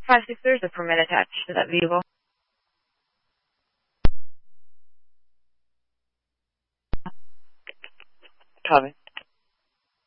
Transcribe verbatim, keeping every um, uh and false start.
five six, there's a permit attached to that vehicle. Copy.